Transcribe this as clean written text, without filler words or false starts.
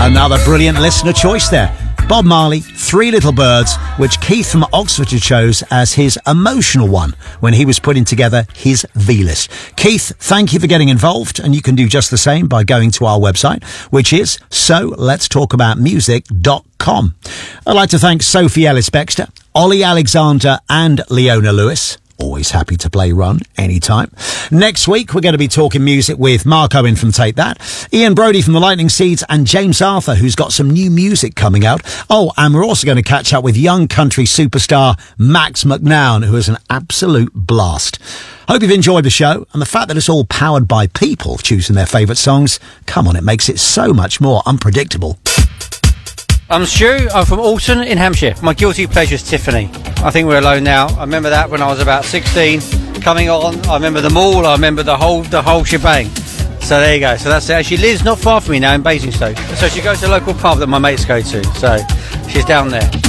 Another brilliant listener choice there. Bob Marley, Three Little Birds, which Keith from Oxfordshire chose as his emotional one when he was putting together his V-list. Keith, thank you for getting involved, and you can do just the same by going to our website, which is soletstalkaboutmusic.com. I'd like to thank Sophie Ellis-Bextor, Ollie Alexander and Leona Lewis. Always happy to play Run anytime. Next week, we're going to be talking music with Mark Owen from Take That, Ian Brody from the Lightning Seeds, and James Arthur, who's got some new music coming out. Oh, and we're also going to catch up with young country superstar Max McNown, who is an absolute blast. Hope you've enjoyed the show, and the fact that it's all powered by people choosing their favourite songs, come on, it makes it so much more unpredictable. I'm Stu, I'm from Alton in Hampshire. My guilty pleasure's Tiffany. I think we're alone now. I remember that when I was about 16, coming on. I remember them all. I remember the whole shebang. So there you go. So that's it. She lives not far from me now in Basingstoke. So she goes to a local pub that my mates go to. So she's down there.